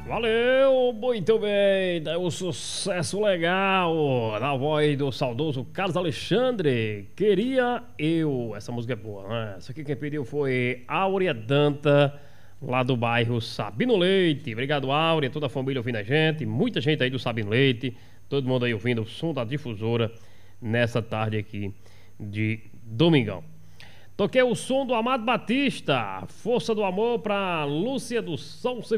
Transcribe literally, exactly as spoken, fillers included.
Valeu, muito bem, é um sucesso legal, na voz do saudoso Carlos Alexandre, Queria Eu, essa música é boa, né? Essa aqui quem pediu foi Áurea Danta, lá do bairro Sabino Leite. Obrigado, Áurea, toda a família ouvindo a gente, muita gente aí do Sabino Leite, todo mundo aí ouvindo o som da difusora nessa tarde aqui de domingão. Toquei o som do Amado Batista, Força do Amor, pra Lúcia do São